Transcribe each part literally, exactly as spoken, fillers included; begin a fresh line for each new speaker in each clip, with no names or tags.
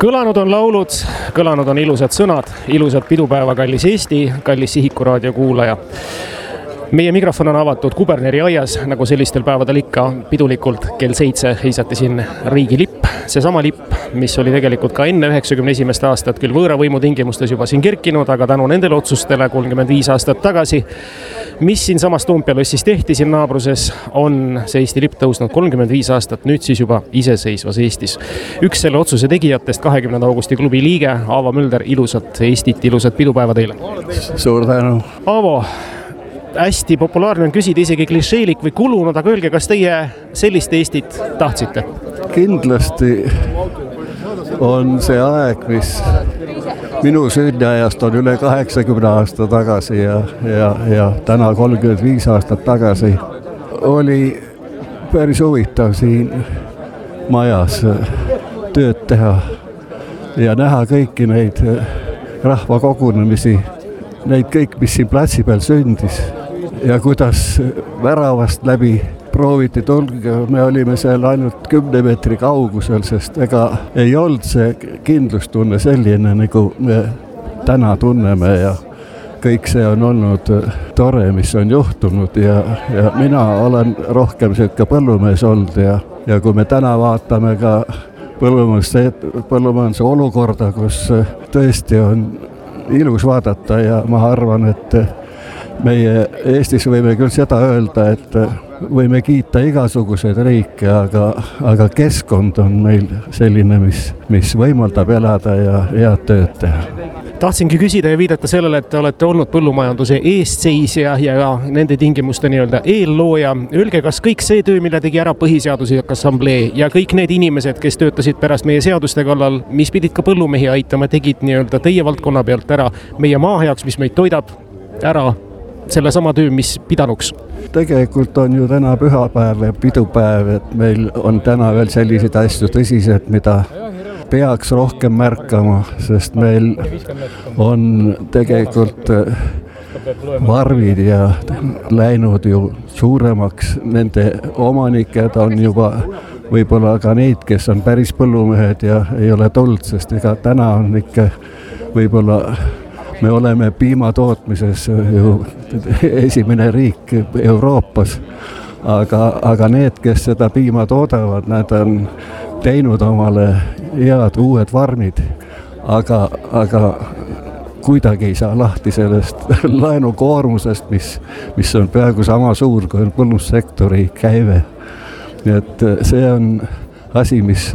Kõlanud on laulud, kõlanud on ilusad sõnad, ilusad pidupäeva, kallis Eesti, kallis Sihiku raadio kuulaja. Meie mikrofon on avatud Kuberneri aias, nagu sellistel päevadel ikka pidulikult kell seitse heisati siin riigi lipp. See sama lipp, mis oli tegelikult ka enne üheksakümne esimest aastat küll võõravõimu tingimustes juba siin kerkinud, aga tänu nendele otsustele kolmkümmend viis aastat tagasi, mis siin samas Toompea lossis tehti siin naabruses, on see Eesti lipp tõusnud kolmkümmend viis aastat, nüüd siis juba iseseisvas Eestis. Üks selle otsuse tegijatest, kahekümnenda augusti klubi liige, Aavo Mölder, ilusat Eestit, ilusat pidupäeva teile.
Suur tänu.
Aavo, hästi populaarne on küsida isegi klišeelik või kulunud, aga öelge, kas teie sellist Eestit tahtsite?
Kindlasti on see aeg, mis minu sünniajast on üle kaheksakümne aasta tagasi ja, ja, ja täna kolmkümmend viis aastat tagasi oli päris huvitav siin majas tööd teha ja näha kõiki neid rahvakogunemisi, neid kõik, mis siin platsi peal sündis ja kuidas väravast läbi prooviti tulge, me olime seal ainult kümne meetri kaugusel, sest ega ei olnud see kindlustunne selline, nagu me täna tunneme ja kõik see on olnud tore, mis on juhtunud ja, ja mina olen rohkem selline põllumees olnud ja, ja kui me täna vaatame ka põllumajanduse, põllumajanduse olukorda, kus tõesti on ilus vaadata ja ma arvan, et meie Eestis võime küll seda öelda, et võime kiita igasuguseid riike, aga, aga keskkond on meil selline, mis, mis võimaldab elada ja head tööd teha.
Tahtsingi küsida ja viidata sellele, et te olete olnud põllumajanduse eestseisja ja nende tingimuste nii-öelda eellooja. Öelge, kas kõik see töö, mille tegi ära Põhiseaduslik Assamblee ja kõik need inimesed, kes töötasid pärast meie seaduste kallal, mis pidid ka põllumehi aitama, tegid nii-öelda teie valdkonna pealt ära meie maa heaks, mis meid toidab ära selle sama töö, mis pidanuks?
Tegelikult on ju täna pühapäev ja pidupäev, et meil on täna veel sellised asju tõsised, mida peaks rohkem märkama, sest meil on tegelikult varvid ja läinud ju suuremaks, nende omanikud on juba võib-olla ka neid, kes on päris põllumehed ja ei ole tulnud, sest ega täna on ikka võib-olla me oleme piimatootmises ju esimene riik Euroopas, aga, aga need, kes seda piima toodavad, nad on teinud omale head uued varmid, aga, aga kuidagi ei saa lahti sellest laenukoormusest, mis, mis on peaaegu sama suur kui põllumajandussektori käive. Nii et see on asi, mis,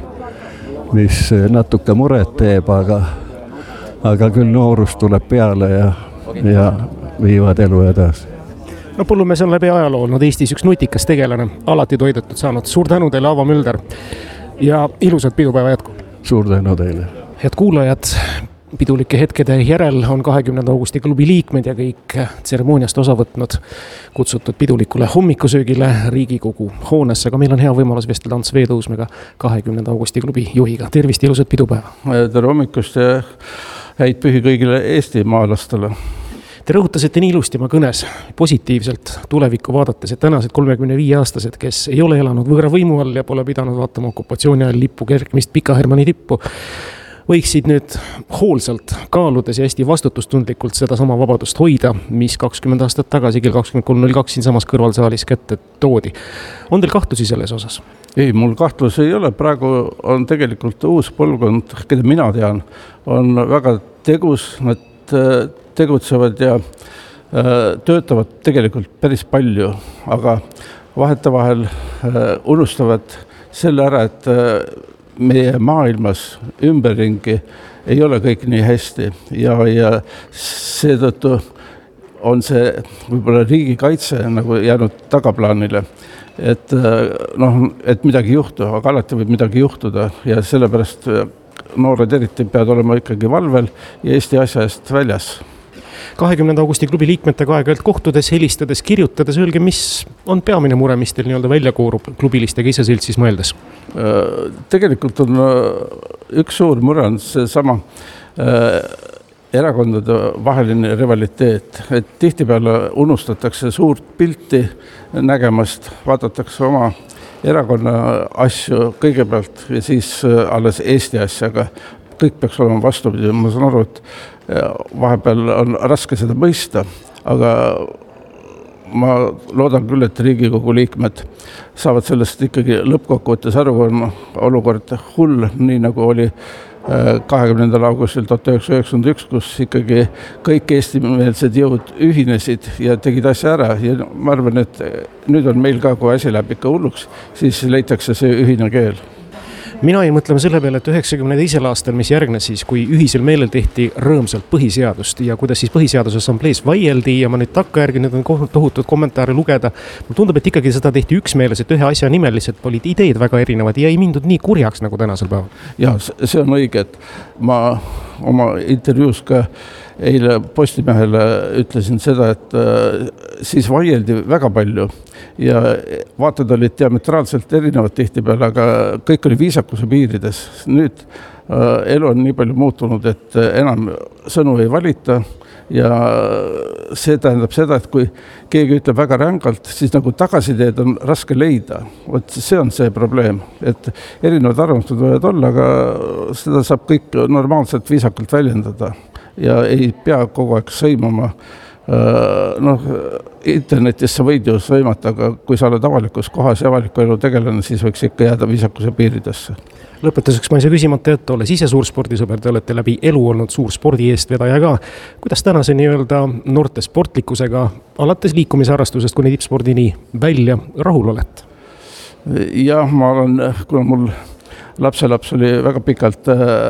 mis natuke muret teeb, aga aga küll noorus tuleb peale ja, ja viivad elu edasi.
No põllumees on läbi ajaloo olnud Eestis üks nutikas tegelane, alati toidetud saanud. Suur tänu teile, Aavo Mölder, ja ilusat pidupäeva jätku.
Suur tänu teile.
Head kuulajad, pidulike hetkede järel on kahekümnenda augusti klubi liikmed ja kõik tseremooniast osa võtnud kutsutud pidulikule hommikusöögile Riigikogu hoonesse, aga meil on hea võimalus vestelda Ants Veetõusmega kahekümnenda augusti klubi juhiga. Tervist, ilusat pidupäeva.
Tere hommikust ja häid pühi kõigile Eesti maalastele.
Te rõhutasite nii ilusti oma kõnes positiivselt tulevikku vaadates, et tänased kolmekümne viie aastased, kes ei ole elanud võõra võimu all ja pole pidanud vaatama okupatsiooni ajal lippu kerkimist Pika Hermanni tippu, võiksid nüüd hoolsalt kaaludes ja hästi vastutustundlikult seda sama vabadust hoida, mis kakskümmend aastat tagasi kell kakskümmend kolm null kaks siin samas kõrvalsaalis kätte toodi. On teil kahtlusi selles osas?
Ei, mul kahtlus ei ole. Praegu on tegelikult uus põlvkond, keda mina tean, on väga tegus, nad tegutsevad ja töötavad tegelikult päris palju, aga vahetevahel unustavad selle ära, et meie maailmas ümberringi ei ole kõik nii hästi ja, ja seetõttu on see võib-olla riigikaitse nagu jäänud tagaplaanile, et, noh, et midagi juhtu, aga alati võib midagi juhtuda ja sellepärast noored eriti peavad olema ikkagi valvel ja Eesti asja eest väljas.
kahekümnenda augusti klubi liikmetega aeg-ajalt kohtudes, helistades, kirjutades, öelge, mis on peamine mure, mis teil nii-öelda välja koorub klubilistega ise seltsis mõeldes?
Tegelikult on üks suur mure on see sama erakondade vaheline rivaliteet, et tihtipeale unustatakse suurt pilti nägemast, vaadatakse oma erakonna asju kõigepealt ja siis alles Eesti asja, aga kõik peaks olema vastupidi. Ma saan aru, et vahepeal on raske seda mõista, aga ma loodan küll, et Riigikogu liikmed saavad sellest ikkagi lõppkokkuvõttes aru, on olukord hull, nii nagu oli kahekümnendal augustil tuhat üheksasada üheksakümmend üks, kus ikkagi kõik eestimeelsed jõud ühinesid ja tegid asja ära ja ma arvan, et nüüd on meil ka, kui asi läheb ikka hulluks, siis leitakse see ühine keel.
Mina ei mõtlema selle peale, et üheksakümne teisel aastal, mis järgnes siis, kui ühisel meelel tehti rõõmsalt põhiseadust ja kuidas siis põhiseaduse assamblees vaieldi ja ma nüüd takkajärgi nüüd on tohutud kommentaare lugeda. Mulle tundub, et ikkagi seda tehti üksmeeles, et ühe asja nimel lihtsalt olid ideed väga erinevad ja ei mindud nii kurjaks nagu tänasel päeval.
Ja see on õige, et ma oma intervjuus ka eile Postimehele ütlesin seda, et siis vaieldi väga palju ja vaated olid diametraalselt erinevad tihtipeale, aga kõik oli viisakuse piirides. Nüüd elu on nii palju muutunud, et enam sõnu ei valita ja see tähendab seda, et kui keegi ütleb väga rängalt, siis nagu tagasiteed on raske leida. Vot see on see probleem, et erinevad arvamused võivad olla, aga seda saab kõik normaalselt viisakalt väljendada ja ei pea kogu aeg sõimama. Noh, internetis sa võid ju sõimata, aga kui sa oled avalikus kohas ja avaliku elu tegelane, siis võiks ikka jääda viisakuse piiridesse.
Lõpetuseks ma ei saa küsimata, et olles ise suur spordisõber, te olete läbi elu olnud suur spordi eestvedaja ka. Kuidas tänase nii-öelda noorte sportlikkusega alates liikumisharrastusest kuni tippspordini välja rahul olete?
Jah, ma olen, kuna mul lapselaps oli väga pikalt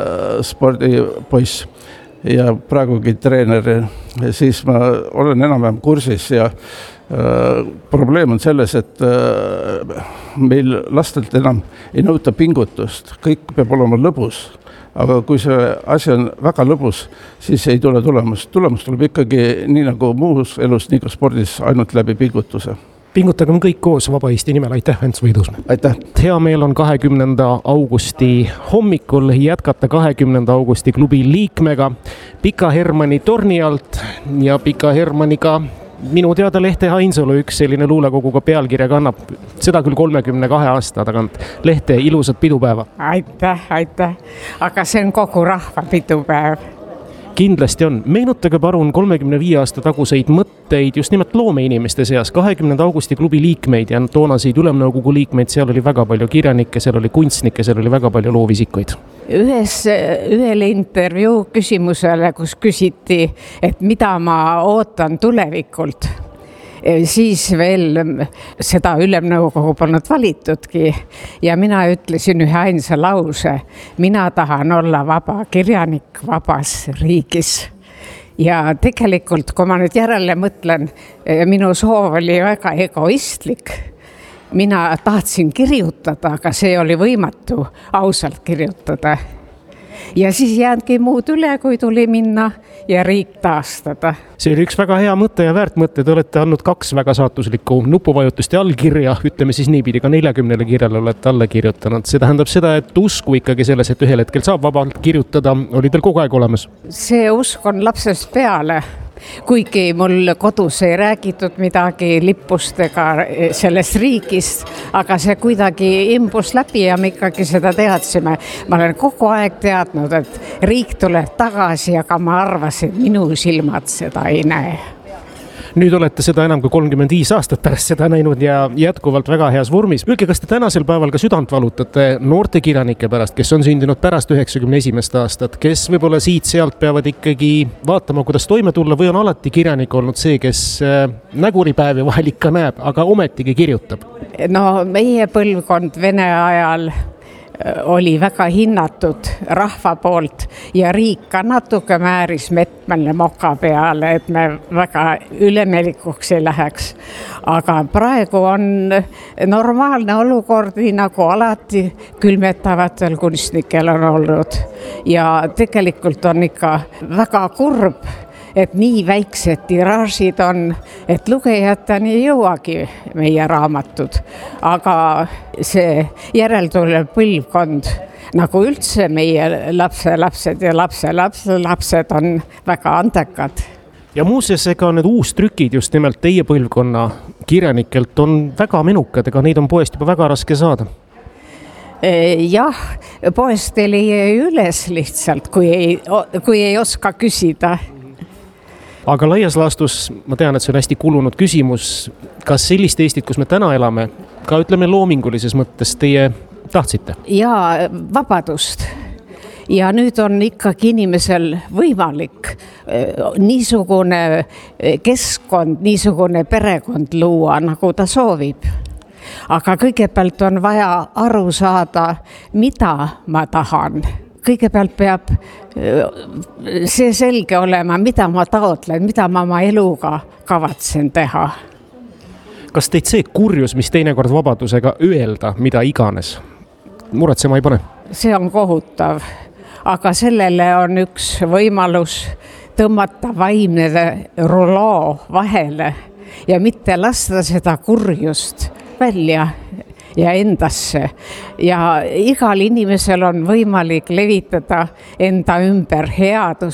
spordipoiss ja praegugi treener, siis ma olen enam-vähem kursis ja äh, probleem on selles, et äh, meil lastelt enam ei nõuta pingutust, kõik peab olema lõbus, aga kui see asi on väga lõbus, siis ei tule tulemus. Tulemus tuleb ikkagi nii nagu muus elus, nii ka spordis ainult läbi pingutuse.
Pingutagem kõik koos Vaba Eesti nimel. Aitäh, Ants Võidusmäe.
Aitäh.
Hea meel on kahekümnenda augusti hommikul jätkata kahekümnenda augusti klubi liikmega Pika Hermanni torni alt ja Pika Hermanniga minu teada Lehte Hainsalu üks selline luulekoguga pealkirja kannab. Seda küll kolmekümne kahe aasta tagant. Lehte, ilusat pidupäeva.
Aitäh, aitäh. Aga see on kogu rahva pidupäev.
Kindlasti on. Meenutage parun kolmekümne viie aasta taguseid mõtteid just nimelt loomeinimeste seas, kahekümnenda augusti klubi liikmeid ja toonaseid ülemnõukogu liikmeid, seal oli väga palju kirjanikke, seal oli kunstnikke, seal oli väga palju loovisikuid.
Ühes, ühele intervjuu küsimusele, kus küsiti, et mida ma ootan tulevikult, siis veel seda ülemnõukogu polnud valitudki ja mina ütlesin ühe ainsa lause, mina tahan olla vaba kirjanik vabas riigis. Ja tegelikult, kui ma nüüd järele mõtlen, minu soov oli väga egoistlik. Mina tahtsin kirjutada, aga see oli võimatu ausalt kirjutada. Ja siis jäängi muud üle, kui tuli minna ja riik taastada.
See oli üks väga hea mõte ja väärt mõte. Te olete andnud kaks väga saatuslikku nupuvajutust ja allkirja, ütleme siis niipidi, ka neljakümnele kirjale olete alla kirjutanud. See tähendab seda, et usku ikkagi selles, et ühel hetkel saab vabalt kirjutada, oli teil kogu aeg olemas?
See usk on lapsest peale. Kuigi mul kodus ei räägitud midagi lippustega sellest riigist, aga see kuidagi imbus läbi ja me ikkagi seda teadsime. Ma olen kogu aeg teadnud, et riik tuleb tagasi, aga ma arvasin, et minu silmad seda ei näe.
Nüüd olete seda enam kui kolmkümmend viis aastat pärast seda näinud ja jätkuvalt väga heas vormis. Öelge, kas te tänasel päeval ka südant valutate noorte kirjanike pärast, kes on sündinud pärast üheksakümne esimest aastat, kes võib-olla siit-sealt peavad ikkagi vaatama, kuidas toime tulla või on alati kirjanik olnud see, kes näguripäevi vahel ikka näeb, aga ometigi kirjutab?
No meie põlvkond Vene ajal oli väga hinnatud rahva poolt ja riik ka natuke määris metmele moka peale, et me väga ülemelikuks ei läheks. Aga praegu on normaalne olukord, nii nagu alati külmetavatel kunstnikel on olnud. Ja tegelikult on ikka väga kurb, et nii väiksed tiraažid on, et lugejateni ei jõuagi meie raamatud. Aga see järeltulev põlvkond, nagu üldse meie lapselapsed ja lapselapselapsed on väga andekad.
Ja muuseas, ega need uustrükid just nimelt teie põlvkonna kirjanikelt on väga menukad, ega neid on poest juba väga raske saada.
Jah, poest ei leia üles lihtsalt, kui ei, kui ei oska küsida.
Aga laias laastus, ma tean, et see on hästi kulunud küsimus, kas sellist Eestit, kus me täna elame, ka ütleme loomingulises mõttes teie tahtsite?
Jaa, vabadust. Ja nüüd on ikkagi inimesel võimalik niisugune keskkond, niisugune perekond luua, nagu ta soovib. Aga kõigepealt on vaja aru saada, mida ma tahan. Kõigepealt peab see selge olema, mida ma taotlen, mida ma oma eluga kavatsen teha.
Kas teid see kurjus, mis teinekord vabadusega öelda, mida iganes, muretsema ei pane?
See on kohutav. Aga sellele on üks võimalus tõmmata vaimne ruloo vahele ja mitte lasta seda kurjust välja ja endasse. Ja igal inimesel on võimalik levitada enda ümber headust.